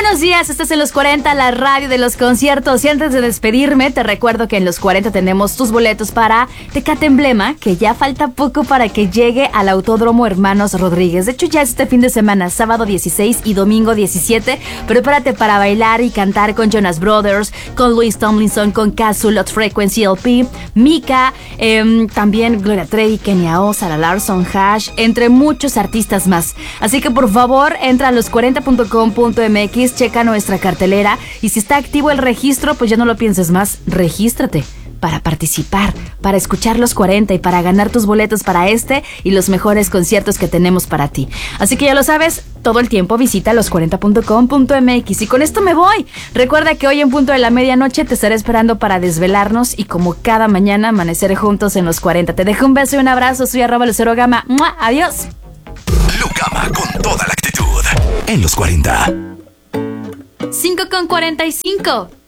buenos días, estás en Los 40, la radio de los conciertos. Y antes de despedirme, te recuerdo que en Los 40 tenemos tus boletos para Tecate Emblema, que ya falta poco para que llegue al Autódromo Hermanos Rodríguez. De hecho, ya este fin de semana, sábado 16 y domingo 17, prepárate para bailar y cantar con Jonas Brothers, con Louis Tomlinson, con Casu, Lot Frequency LP, Mika, también Gloria Trevi, Kenia O, Sara Larson, Hash, entre muchos artistas más. Así que por favor, entra a los40.com.mx, checa nuestra cartelera y si está activo el registro, pues ya no lo pienses más, regístrate para participar, para escuchar Los 40 y para ganar tus boletos para este y los mejores conciertos que tenemos para ti. Así que ya lo sabes, todo el tiempo visita los40.com.mx y con esto me voy. Recuerda que hoy en punto de la medianoche te estaré esperando para desvelarnos y como cada mañana amanecer juntos en Los 40. Te dejo un beso y un abrazo, soy @LuceroGama. ¡Mua! Adiós. Lucama con toda la actitud en Los 40. 5:45.